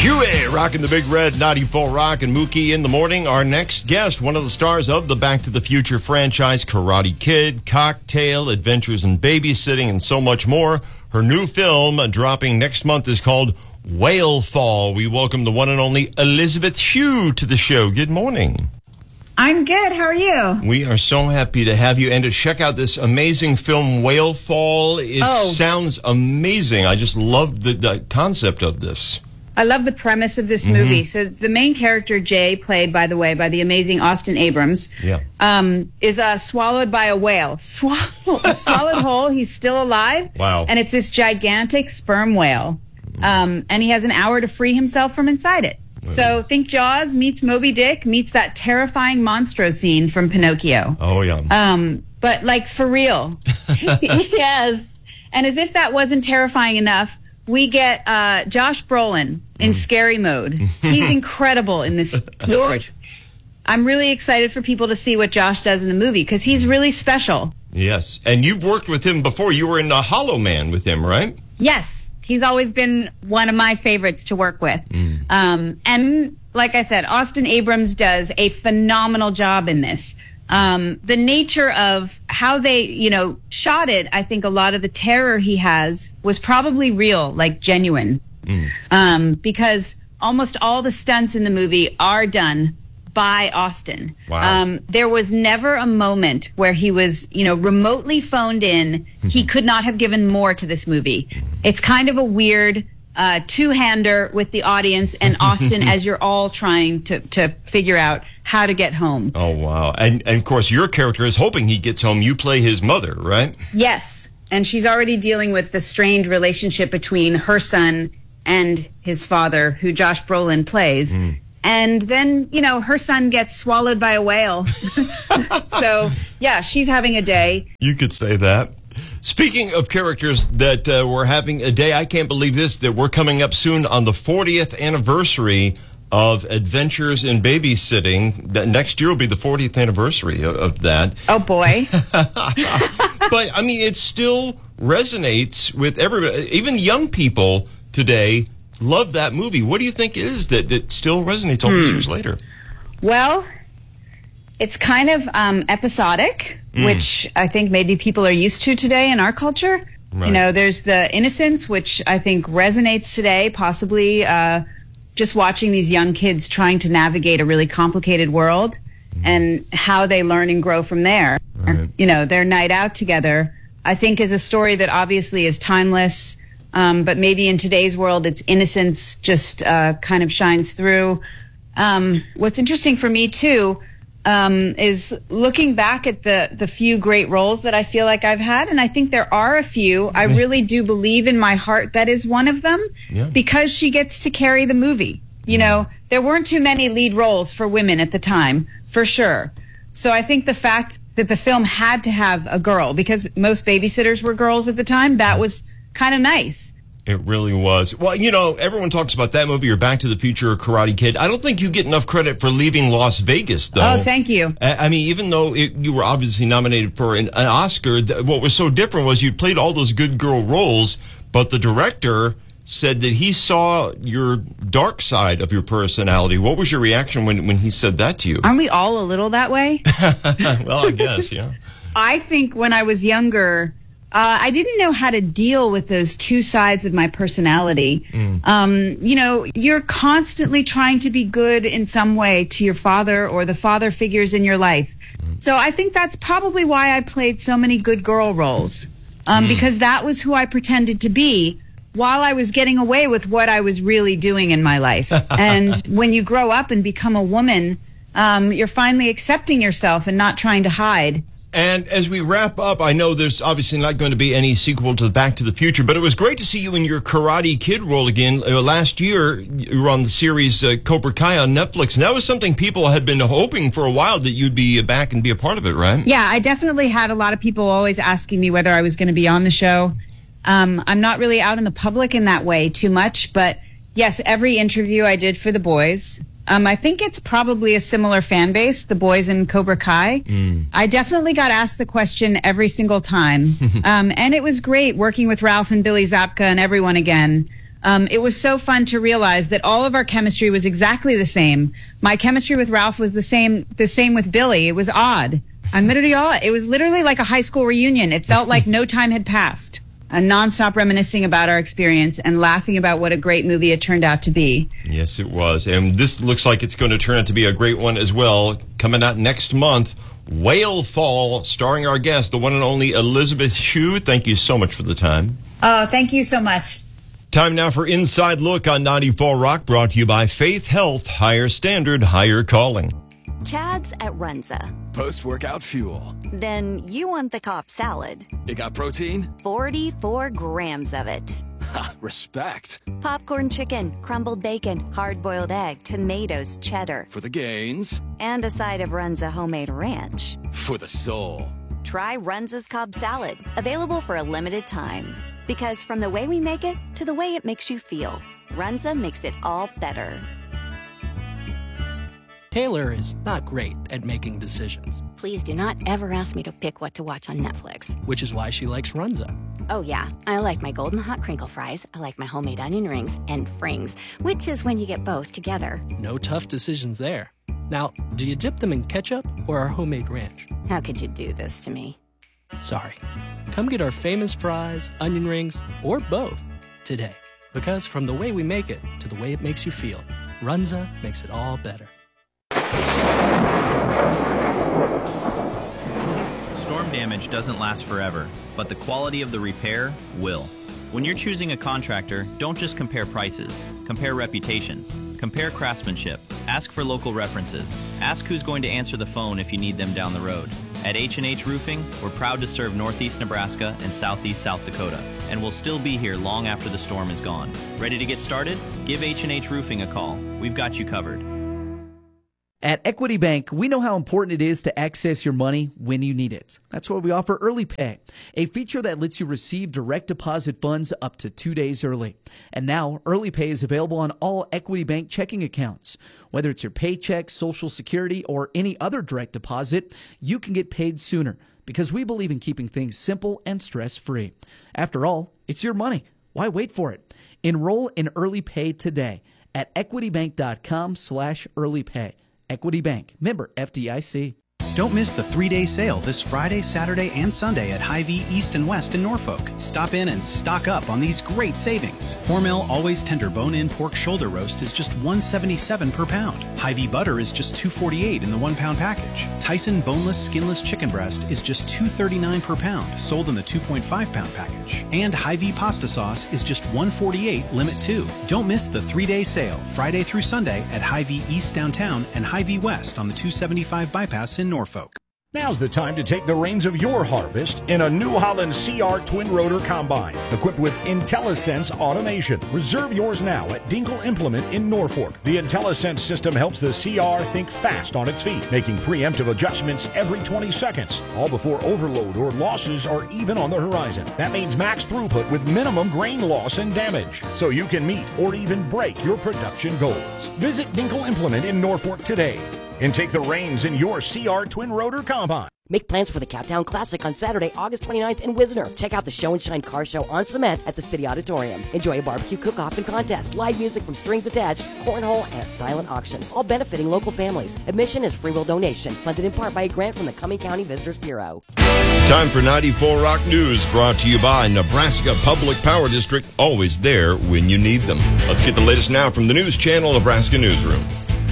Huey rocking the Big Red 94 Rock and Mookie in the morning. Our next guest, one of the stars of the Back to the Future franchise, Karate Kid, Cocktail, Adventures in Babysitting, and so much more. Her new film dropping next month is called Whale Fall. We welcome the one and only Elizabeth Shue to the show. Good morning. I'm good. How are you? We are so happy to have you and to check out this amazing film, Whale Fall. It sounds amazing. I just love the concept of this. I love the premise of this movie. So the main character, Jay, played, by the way, by the amazing Austin Abrams, is swallowed by a whale. Swallowed whole. He's still alive. Wow. And it's this gigantic sperm whale. And he has an hour to free himself from inside it. So think Jaws meets Moby Dick meets that terrifying monstro scene from Pinocchio. Oh, yeah. But like for real. Yes. And as if that wasn't terrifying enough, we get Josh Brolin in scary mode. He's incredible in this story. I'm really excited for people to see what Josh does in the movie because he's really special. Yes. And you've worked with him before. You were in Hollow Man with him, right? Yes. He's always been one of my favorites to work with. And like I said, Austin Abrams does a phenomenal job in this. The nature of how they, shot it, I think a lot of the terror he has was probably real, like genuine. Because almost all the stunts in the movie are done by Austin. Wow. There was never a moment where he was, remotely phoned in. He could not have given more to this movie. It's kind of a weird two-hander with the audience and Austin as you're all trying to figure out how to get home. Oh, wow. And of course, your character is hoping he gets home. You play his mother, right? Yes. And she's already dealing with the strained relationship between her son and his father, who Josh Brolin plays. And then, her son gets swallowed by a whale. So, yeah, she's having a day. You could say that. Speaking of characters that were having a day, I can't believe this, that we're coming up soon on the 40th anniversary of Adventures in Babysitting. Next year will be the 40th anniversary of that. Oh, boy. But, I mean, it still resonates with everybody. Even young people today love that movie. What do you think it is that still resonates all these years later? Well, it's kind of episodic, which I think maybe people are used to today in our culture. Right. There's the innocence, which I think resonates today, possibly just watching these young kids trying to navigate a really complicated world and how they learn and grow from there. Right. Their night out together, I think, is a story that obviously is timeless. But maybe in today's world, its innocence just kind of shines through. What's interesting for me, too, is looking back at the few great roles that I feel like I've had. And I think there are a few. I really do believe in my heart that is one of them because she gets to carry the movie. There weren't too many lead roles for women at the time, for sure. So I think the fact that the film had to have a girl, because most babysitters were girls at the time, that was kind of nice. It really was. Well, everyone talks about that movie or Back to the Future or Karate Kid. I don't think you get enough credit for leaving Las Vegas, though. Oh, thank you. I mean, even though you were obviously nominated for an Oscar, what was so different was you played all those good girl roles, but the director said that he saw your dark side of your personality. What was your reaction when he said that to you? Aren't we all a little that way? Well, I guess, yeah. I think when I was younger, I didn't know how to deal with those two sides of my personality. You're constantly trying to be good in some way to your father or the father figures in your life. So I think that's probably why I played so many good girl roles, because that was who I pretended to be while I was getting away with what I was really doing in my life. And when you grow up and become a woman, you're finally accepting yourself and not trying to hide. And as we wrap up, I know there's obviously not going to be any sequel to Back to the Future, but it was great to see you in your Karate Kid role again. Last year, you were on the series Cobra Kai on Netflix, and that was something people had been hoping for a while that you'd be back and be a part of it, right? Yeah, I definitely had a lot of people always asking me whether I was going to be on the show. I'm not really out in the public in that way too much, but yes, every interview I did for The Boys, I think it's probably a similar fan base, The Boys and Cobra Kai. I definitely got asked the question every single time. And it was great working with Ralph and Billy Zabka and everyone again. It was so fun to realize that all of our chemistry was exactly the same. My chemistry with Ralph was the same with Billy. It was odd. It was literally like a high school reunion. It felt like no time had passed. Nonstop reminiscing about our experience and laughing about what a great movie it turned out to be. Yes, it was. And this looks like it's going to turn out to be a great one as well. Coming out next month, Whale Fall, starring our guest, the one and only Elizabeth Shue. Thank you so much for the time. Oh, thank you so much. Time now for Inside Look on 94 Rock, brought to you by Faith Health, higher standard, higher calling. Chad's at Runza. Post-workout fuel. Then you want the Cobb salad. It got protein? 44 grams of it. Ha, respect. Popcorn chicken, crumbled bacon, hard-boiled egg, tomatoes, cheddar. For the gains. And a side of Runza homemade ranch. For the soul. Try Runza's Cobb salad, available for a limited time. Because from the way we make it to the way it makes you feel, Runza makes it all better. Taylor is not great at making decisions, Please do not ever ask me to pick what to watch on Netflix. which is why she likes Runza. Oh yeah, I like my golden hot crinkle fries, I like my homemade onion rings, and frings, which is when you get both together. No tough decisions there. Now, do you dip them in ketchup or our homemade ranch? How could you do this to me? Sorry. Come get our famous fries, onion rings, or both today. Because from the way we make it to the way it makes you feel, Runza makes it all better. Storm damage doesn't last forever, but the quality of the repair will. When you're choosing a contractor, don't just compare prices. Compare reputations. Compare craftsmanship. Ask for local references. Ask who's going to answer the phone if you need them down the road. At H&H Roofing, we're proud to serve Northeast Nebraska and Southeast South Dakota, and we'll still be here long after the storm is gone. Ready to get started? Give H&H Roofing a call. We've got you covered. At Equity Bank, we know how important it is to access your money when you need it. That's why we offer Early Pay, a feature that lets you receive direct deposit funds up to 2 days early. And now, Early Pay is available on all Equity Bank checking accounts. Whether it's your paycheck, Social Security, or any other direct deposit, you can get paid sooner because we believe in keeping things simple and stress-free. After all, it's your money. Why wait for it? Enroll in Early Pay today at equitybank.com/earlypay. Equity Bank, member FDIC. Don't miss the 3-day sale this Friday, Saturday, and Sunday at Hy-Vee East and West in Norfolk. Stop in and stock up on these great savings. Hormel Always Tender Bone-In Pork Shoulder Roast is just $1.77 per pound. Hy-Vee Butter is just $2.48 in the 1-pound package. Tyson Boneless Skinless Chicken Breast is just $2.39 per pound, sold in the 2.5-pound package. And Hy-Vee Pasta Sauce is just $1.48 Limit 2. Don't miss the 3-day sale, Friday through Sunday at Hy-Vee East downtown and Hy-Vee West on the 275 bypass in Norfolk. Now's the time to take the reins of your harvest in a New Holland CR twin rotor combine equipped with IntelliSense automation. Reserve yours now at Dinkle Implement in Norfolk. The IntelliSense system helps the CR think fast on its feet, making preemptive adjustments every 20 seconds, all before overload or losses are even on the horizon. That means max throughput with minimum grain loss and damage, so you can meet or even break your production goals. Visit Dinkle Implement in Norfolk today and take the reins in your CR twin rotor combine. Make plans for the Captown Classic on Saturday, August 29th in Wisner. Check out the Show and Shine car show on cement at the City Auditorium. Enjoy a barbecue cook-off and contest, live music from Strings Attached, cornhole, and a silent auction, all benefiting local families. Admission is free will donation, funded in part by a grant from the Cumming County Visitors Bureau. Time for 94 Rock News, brought to you by Nebraska Public Power District, always there when you need them. Let's get the latest now from the News Channel Nebraska Newsroom.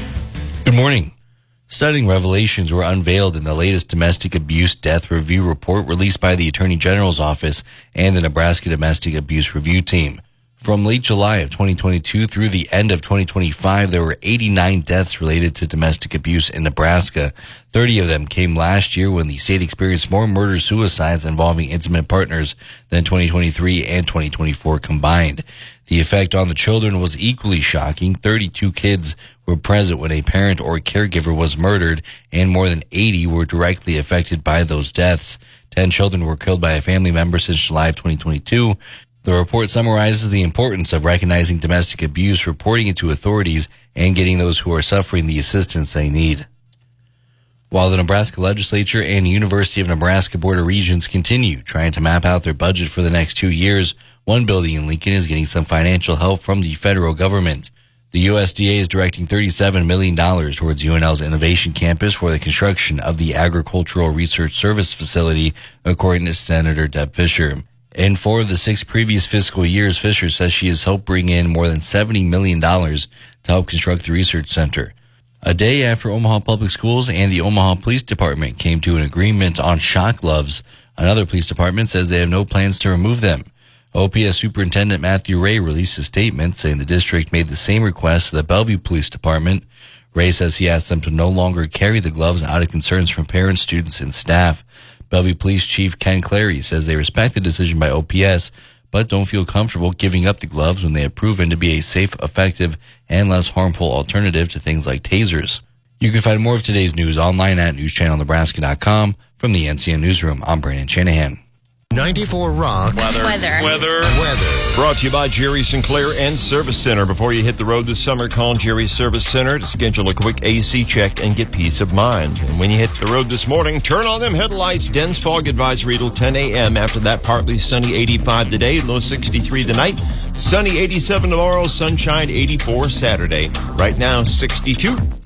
Good morning. Stunning revelations were unveiled in the latest domestic abuse death review report released by the Attorney General's Office and the Nebraska Domestic Abuse Review Team. From late July of 2022 through the end of 2025, there were 89 deaths related to domestic abuse in Nebraska. 30 of them came last year when the state experienced more murder-suicides involving intimate partners than 2023 and 2024 combined. The effect on the children was equally shocking. 32 kids were present when a parent or caregiver was murdered, and more than 80 were directly affected by those deaths. 10 children were killed by a family member since July of 2022. The report summarizes the importance of recognizing domestic abuse, reporting it to authorities, and getting those who are suffering the assistance they need. While the Nebraska Legislature and University of Nebraska Board of Regents continue trying to map out their budget for the next 2 years, One building in Lincoln is getting some financial help from the federal government. The USDA is directing $37 million towards UNL's Innovation Campus for the construction of the Agricultural Research Service Facility, according to Senator Deb Fischer. In 4 of the 6 previous fiscal years, Fischer says she has helped bring in more than $70 million to help construct the research center. A day after Omaha Public Schools and the Omaha Police Department came to an agreement on shock gloves, another police department says they have no plans to remove them. OPS Superintendent Matthew Ray released a statement saying the district made the same request to the Bellevue Police Department. Ray says he asked them to no longer carry the gloves out of concerns from parents, students, and staff. Bellevue Police Chief Ken Clary says they respect the decision by OPS, but don't feel comfortable giving up the gloves when they have proven to be a safe, effective, and less harmful alternative to things like tasers. You can find more of today's news online at newschannelnebraska.com. From the NCN Newsroom, I'm Brandon Shanahan. 94 Rock. Weather. Brought to you by Jerry Sinclair and Service Center. Before you hit the road this summer, call Jerry Service Center to schedule a quick AC check and get peace of mind. And when you hit the road this morning, turn on them headlights. Dense fog advisory till 10 a.m. After that, partly sunny, 85 today, low 63 tonight. Sunny, 87 tomorrow, sunshine, 84 Saturday. Right now, 62.